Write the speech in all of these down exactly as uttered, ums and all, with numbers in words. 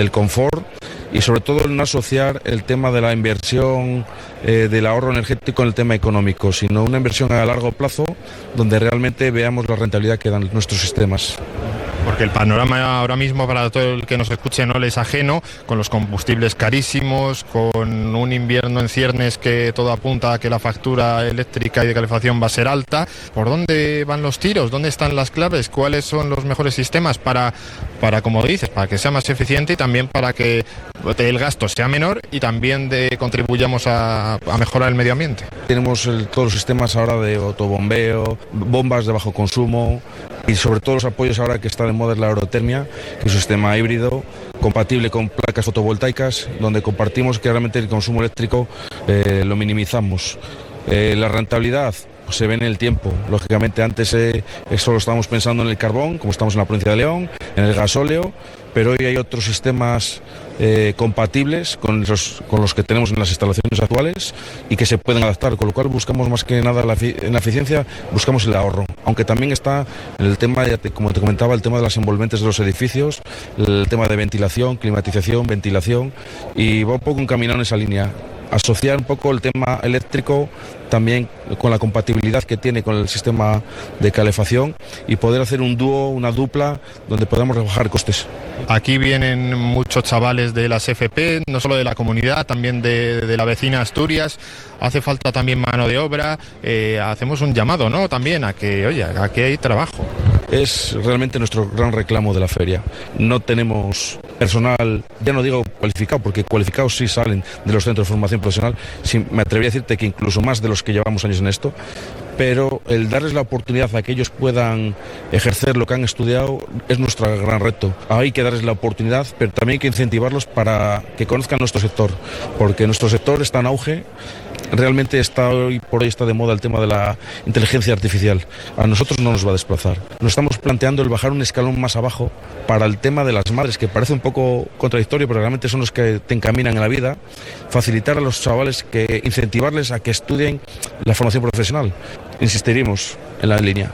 el confort y sobre todo el no asociar el tema de la inversión eh, del ahorro energético con el tema económico, sino una inversión a largo plazo donde realmente veamos la rentabilidad que dan nuestros sistemas. Porque el panorama ahora mismo para todo el que nos escuche no le es ajeno, con los combustibles carísimos, con un invierno en ciernes que todo apunta a que la factura eléctrica y de calefacción va a ser alta. ¿Por dónde van los tiros? ¿Dónde están las claves? ¿Cuáles son los mejores sistemas para, para como dices, para que sea más eficiente y también para que el gasto sea menor y también de, contribuyamos a, a mejorar el medio ambiente? Tenemos el, todos los sistemas ahora de autobombeo, bombas de bajo consumo y sobre todo los apoyos ahora que está de moda es la aerotermia, que es un sistema híbrido compatible con placas fotovoltaicas donde compartimos que realmente el consumo eléctrico eh, lo minimizamos. Eh, la rentabilidad pues, se ve en el tiempo. Lógicamente antes eh, solo estábamos pensando en el carbón, como estamos en la provincia de León, en el gasóleo, pero hoy hay otros sistemas eh, compatibles con los, con los que tenemos en las instalaciones actuales y que se pueden adaptar, con lo cual buscamos más que nada la, en la eficiencia, buscamos el ahorro, aunque también está el tema, ya te, como te comentaba, el tema de las envolventes de los edificios, el tema de ventilación, climatización, ventilación, y va un poco encaminado en esa línea. Asociar un poco el tema eléctrico también con la compatibilidad que tiene con el sistema de calefacción y poder hacer un dúo, una dupla, donde podamos rebajar costes. Aquí vienen muchos chavales de las F P, no solo de la comunidad, también de, de la vecina Asturias. Hace falta también mano de obra. Eh, hacemos un llamado, ¿no? También a que, oye, a que hay trabajo. Es realmente nuestro gran reclamo de la feria. No tenemos personal, ya no digo cualificado, porque cualificados sí salen de los centros de formación profesional. Sí, me atrevería a decirte que incluso más de los que llevamos años en esto, pero el darles la oportunidad a que ellos puedan ejercer lo que han estudiado es nuestro gran reto. Hay que darles la oportunidad, pero también hay que incentivarlos para que conozcan nuestro sector, porque nuestro sector está en auge. Realmente está hoy por hoy está de moda el tema de la inteligencia artificial. A nosotros no nos va a desplazar. Nos estamos planteando el bajar un escalón más abajo para el tema de las madres, que parece un poco contradictorio, pero realmente son los que te encaminan en la vida. Facilitar a los chavales, que incentivarles a que estudien la formación profesional. Insistiremos en la línea.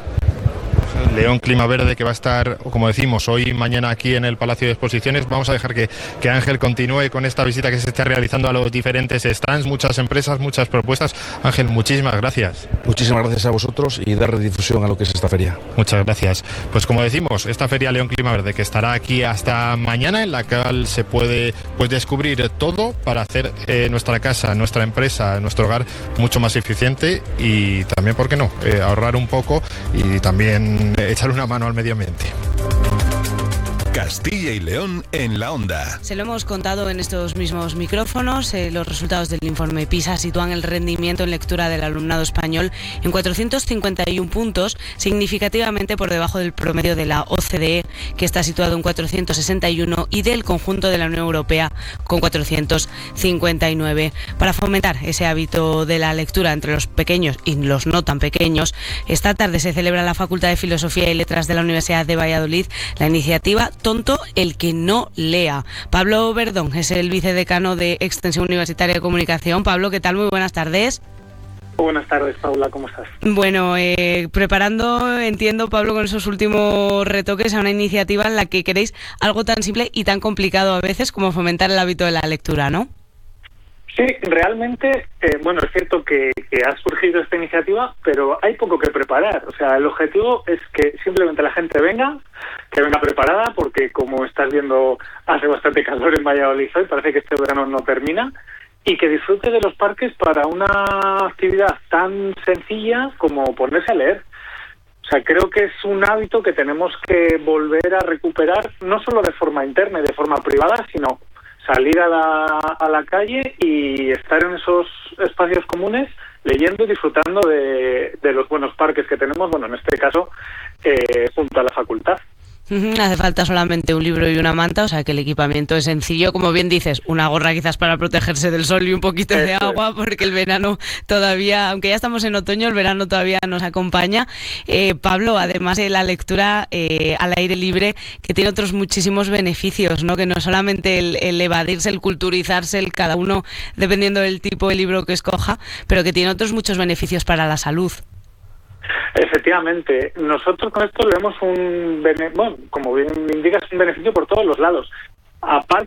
León Clima Verde, que va a estar, como decimos, hoy y mañana aquí en el Palacio de Exposiciones. Vamos a dejar que, que Ángel continúe con esta visita que se está realizando a los diferentes stands, muchas empresas, muchas propuestas. Ángel, muchísimas gracias. Muchísimas gracias a vosotros y dar difusión a lo que es esta feria. Muchas gracias. Pues como decimos, esta feria León Clima Verde, que estará aquí hasta mañana, en la cual se puede pues descubrir todo para hacer eh, nuestra casa, nuestra empresa, nuestro hogar mucho más eficiente y también, ¿por qué no?, eh, ahorrar un poco y también eh, echar una mano al medio ambiente. Castilla y León en la onda. Se lo hemos contado en estos mismos micrófonos. Eh, los resultados del informe PISA sitúan el rendimiento en lectura del alumnado español en cuatrocientos cincuenta y uno puntos, significativamente por debajo del promedio de la O C D E, que está situado en cuatrocientos sesenta y uno, y del conjunto de la Unión Europea, con cuatrocientos cincuenta y nueve. Para fomentar ese hábito de la lectura entre los pequeños y los no tan pequeños, esta tarde se celebra en la Facultad de Filosofía y Letras de la Universidad de Valladolid la iniciativa Tonto el que no lea. Pablo Verdón es el vicedecano de Extensión Universitaria de Comunicación. Pablo, ¿qué tal? Muy buenas tardes. Buenas tardes, Paula, ¿cómo estás? Bueno, eh, preparando, entiendo, Pablo, con esos últimos retoques a una iniciativa en la que queréis algo tan simple y tan complicado a veces como fomentar el hábito de la lectura, ¿no? Sí, realmente, eh, bueno, es cierto que, que ha surgido esta iniciativa, pero hay poco que preparar. O sea, el objetivo es que simplemente la gente venga, que venga preparada, porque como estás viendo, hace bastante calor en Valladolid hoy, parece que este verano no termina, y que disfrute de los parques para una actividad tan sencilla como ponerse a leer. O sea, creo que es un hábito que tenemos que volver a recuperar, no solo de forma interna y de forma privada, sino salir a la, a la calle y estar en esos espacios comunes leyendo y disfrutando de, de los buenos parques que tenemos, bueno, en este caso, eh, junto a la facultad. Hace falta solamente un libro y una manta, o sea que el equipamiento es sencillo, como bien dices, una gorra quizás para protegerse del sol y un poquito de agua, porque el verano todavía, aunque ya estamos en otoño, el verano todavía nos acompaña. Eh, Pablo, además de la lectura eh, al aire libre, que tiene otros muchísimos beneficios, ¿no? Que no solamente el, el evadirse, el culturizarse, el cada uno dependiendo del tipo de libro que escoja, pero que tiene otros muchos beneficios para la salud. Efectivamente, nosotros con esto le vemos un, bene- bueno, como bien indicas, un beneficio por todos los lados. Aparte